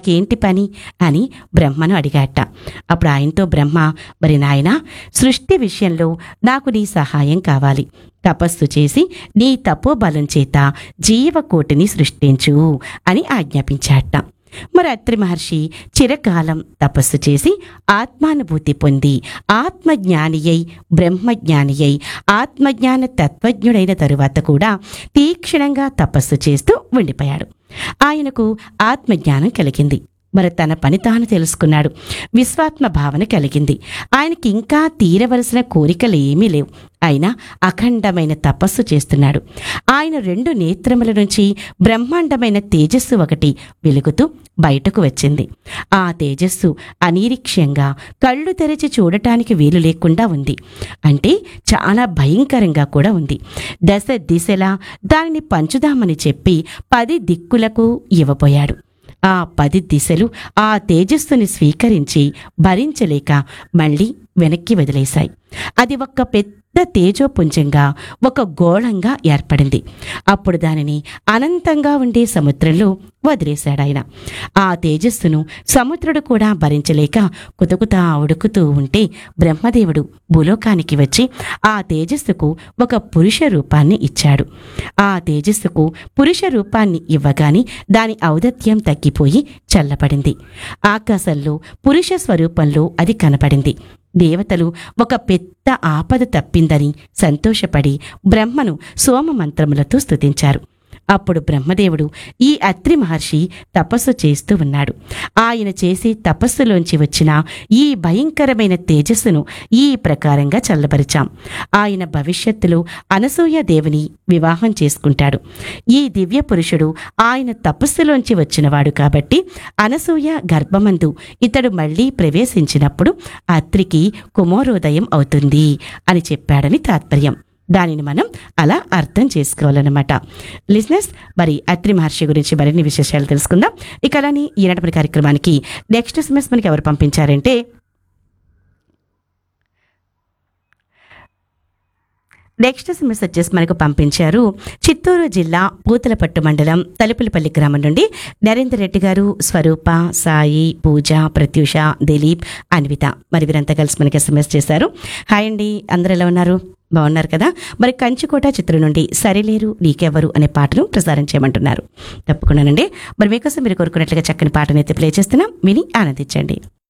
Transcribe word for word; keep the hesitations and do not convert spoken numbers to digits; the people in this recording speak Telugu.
నాకేంటి పని అని బ్రహ్మను అడిగాట. అప్పుడు ఆయనతో బ్రహ్మ, మరి నాయనా, సృష్టి విషయంలో నాకు నీ సహాయం కావాలి. తపస్సు చేసి నీ తపోబలం చేత జీవకోటిని సృష్టించు అని ఆజ్ఞాపించాట. మరి అత్రి మహర్షి చిరకాలం తపస్సు చేసి ఆత్మానుభూతి పొంది ఆత్మజ్ఞానియై బ్రహ్మజ్ఞానియై ఆత్మజ్ఞాన తత్వజ్ఞుడైన తరువాత కూడా తీక్షణంగా తపస్సు చేస్తూ ఉండిపోయాడు. ఆయనకు ఆత్మజ్ఞానం కలిగింది. మరి తన పని తాను తెలుసుకున్నాడు. విశ్వాత్మ భావన కలిగింది. ఆయనకి ఇంకా తీరవలసిన కోరికలు ఏమీ లేవు. అయినా అఖండమైన తపస్సు చేస్తున్నాడు. ఆయన రెండు నేత్రముల నుంచి బ్రహ్మాండమైన తేజస్సు ఒకటి వెలుగుతూ బయటకు వచ్చింది. ఆ తేజస్సు అనిరీక్ష్యంగా కళ్ళు తెరిచి చూడటానికి వీలు లేకుండా ఉంది. అంటే చాలా భయంకరంగా కూడా ఉంది. దశ దిశలా దానిని పంచుదామని చెప్పి పది దిక్కులకు ఇవ్వబోయాడు. ఆ పది దిశలు ఆ తేజస్సుని స్వీకరించి భరించలేక మళ్ళీ వెనక్కి వదిలేశాయి. అది ఒక్క పెద్ద తేజోపుంజంగా ఒక గోళంగా ఏర్పడింది. అప్పుడు దానిని అనంతంగా ఉండే సముద్రంలో వదిలేశాడాయన. ఆ తేజస్సును సముద్రుడు కూడా భరించలేక కుతుకుతా ఉడుకుతూ ఉంటే బ్రహ్మదేవుడు భూలోకానికి వచ్చి ఆ తేజస్సుకు ఒక పురుష రూపాన్ని ఇచ్చాడు. ఆ తేజస్సుకు పురుష రూపాన్ని ఇవ్వగాని దాని ఔదత్యం తగ్గిపోయి చల్లబడింది. ఆకాశంలో పురుష స్వరూపంలో అది కనపడింది. దేవతలు ఒక పెద్ద ఆపద తప్పిందని సంతోషపడి బ్రహ్మను సోమ మంత్రములతో స్తుతించారు. అప్పుడు బ్రహ్మదేవుడు ఈ అత్రి మహర్షి తపస్సు చేస్తూ ఉన్నాడు. ఆయన చేసి తపస్సులోంచి వచ్చిన ఈ భయంకరమైన తేజస్సును ఈ ప్రకారంగా చల్లబరిచాం. ఆయన భవిష్యత్తులో అనసూయ దేవిని వివాహం చేసుకుంటాడు. ఈ దివ్య పురుషుడు ఆయన తపస్సులోంచి వచ్చినవాడు కాబట్టి అనసూయ గర్భమందు ఇతడు మళ్లీ ప్రవేశించినప్పుడు అత్రికి కుమారోదయం అవుతుంది అని చెప్పాడని తాత్పర్యం. దానిని మనం అలా అర్థం చేసుకోవాలన్నమాట. లిజినెస్, మరి అత్రి మహర్షి గురించి మరిన్ని విశేషాలు తెలుసుకుందాం. ఇక అలానే ఈనాటి కార్యక్రమానికి నెక్స్ట్ ఎస్ఎంఎస్ మనకి ఎవరు పంపించారంటే నెక్స్ట్ ఎస్ఎంఎస్ వచ్చేసి మనకు పంపించారు చిత్తూరు జిల్లా పూతలపట్టు మండలం తలుపులపల్లి గ్రామం నుండి నరేందర్ రెడ్డి గారు, స్వరూప, సాయి, పూజ, ప్రత్యూష, దిలీప్, అన్విత. మరి వీరంతా కలిసి మనకి ఎస్ఎంఎస్ చేశారు. హాయ్ అండి, అందరూ ఎలా ఉన్నారు? బాగున్నారు కదా? మరి కంచుకోట చిత్రం నుండి సరిలేరు నీకెవరు అనే పాటను ప్రసారం చేయమంటున్నారు. తప్పకుండానండి. మరి మీకోసం మీరు కోరుకున్నట్లుగా చక్కని పాటనైతే ప్లే చేస్తున్నాం, విని ఆనందించండి.